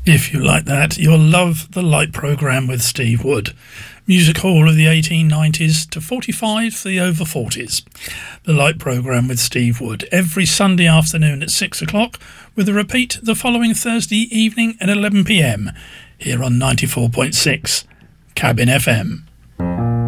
If you like that, you'll love the Light programme with Steve Wood. Music hall of the 1890s to 45 for the over 40s. The Light programme with Steve Wood every Sunday afternoon at 6 o'clock, with a repeat the following Thursday evening at 11 p.m. here on 94.6 Cabin FM.